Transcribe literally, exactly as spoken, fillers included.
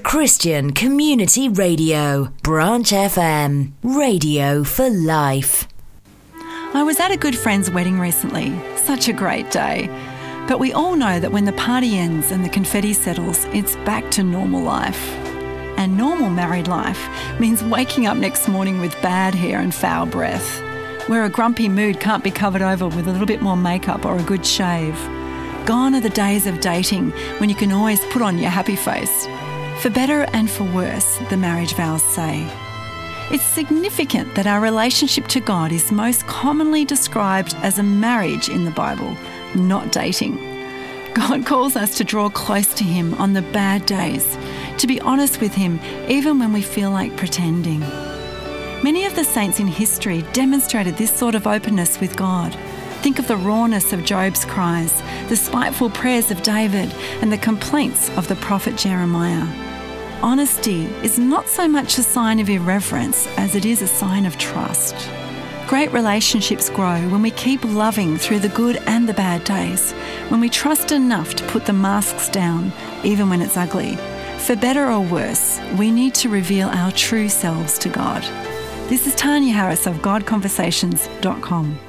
Christian Community Radio, Branch F M, radio for life. I was at a good friend's wedding recently. Such a great day. But we all know that when the party ends and the confetti settles, it's back to normal life. And normal married life means waking up next morning with bad hair and foul breath, where a grumpy mood can't be covered over with a little bit more makeup or a good shave. Gone are the days of dating when you can always put on your happy face. For better and for worse, the marriage vows say. It's significant that our relationship to God is most commonly described as a marriage in the Bible, not dating. God calls us to draw close to Him on the bad days, to be honest with Him even when we feel like pretending. Many of the saints in history demonstrated this sort of openness with God. Think of the rawness of Job's cries, the spiteful prayers of David, and the complaints of the prophet Jeremiah. Honesty is not so much a sign of irreverence as it is a sign of trust. Great relationships grow when we keep loving through the good and the bad days, when we trust enough to put the masks down, even when it's ugly. For better or worse, we need to reveal our true selves to God. This is Tanya Harris of God Conversations dot com.